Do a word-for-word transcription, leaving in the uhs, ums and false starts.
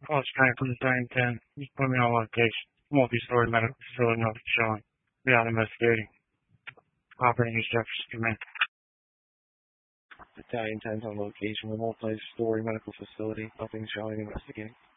Call Sky from the nine ten. You put me on location. Multi-story medical facility notice showing. Beyond investigating. Operating as Jefferson Command. Battalion ten's on location with multi-story medical facility. Nothing showing investigating.